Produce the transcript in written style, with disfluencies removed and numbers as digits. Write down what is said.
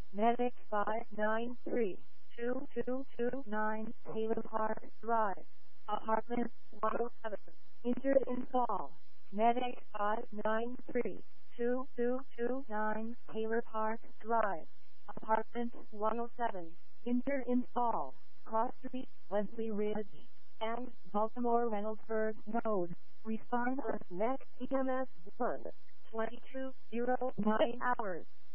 Medic 593-2229 Taylor Park Drive, Apartment 107. Injured install. Medic 593-2229 Taylor Park Drive, Apartment 107. Injured install. Cross Street, Wesley Ridge, and Baltimore Reynoldsburg Road. Respond on next EMS 1 2209 hours.